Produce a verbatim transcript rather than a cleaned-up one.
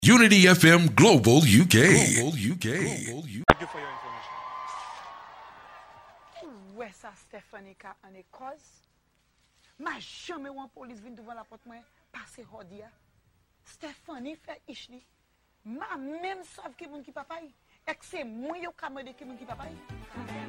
Unity F M Global U K. Global U K. Global U K. Thank you for your information. Où est ça Stephanie ka en cause? Ma jamais one police vient devant la porte moi passer rodia. Stephanie fait ichli. Ma même savent qui moun qui papa. Et c'est moi yo ka mande qui moun qui papa.